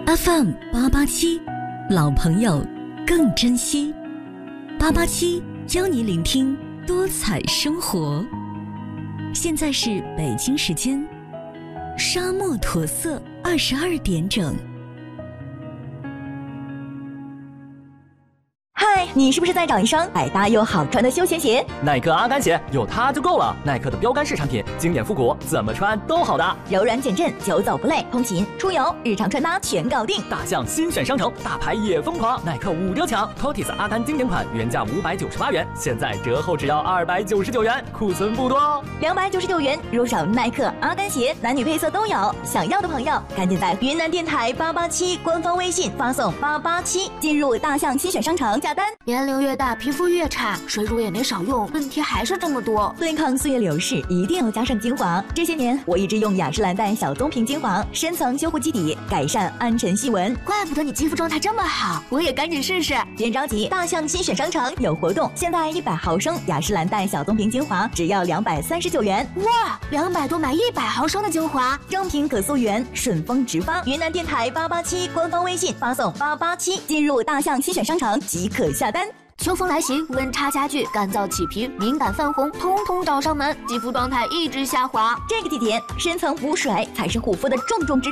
FM 887，老朋友更珍惜。887邀你聆听多彩生活。现在是北京时间沙漠驼色22点整。 嗨，你是不是在找一双百搭又好穿的休闲鞋？ 耐克阿甘鞋有它就够了。耐克的标杆式产品，经典复古，怎么穿都好搭。 柔软减震，久走不累，通勤、出游、日常穿搭全搞定。 大象新选商城，大牌也疯狂，耐克5折抢。Cotis 阿甘经典款原价598元，现在折后只要299元，库存不多哦。 299元入手耐克阿甘鞋，男女配色都有。想要的朋友，赶紧在云南电台887官方微信发送887，进入大象新选商城下单。 年龄越大，皮肤越差，水乳也没少用，问题还是这么多。 对抗岁月流逝，一定要加上精华。这些年，我一直用雅诗兰黛小棕瓶精华，深层修护基底，改善暗沉细纹。 怪不得你肌肤状态这么好，我也赶紧试试。 别着急，大象新选商城有活动，现在100毫升雅诗兰黛小棕瓶精华只要239元。 哇，200多买100毫升的精华， 正品可溯源，顺丰直发。云南电台887官方微信发送887，进入大象新选商城即可下单。 秋风来袭，温差加剧，干燥起皮，敏感泛红，通通找上门，肌肤状态一直下滑。 这个季节，深层补水才是护肤的重中之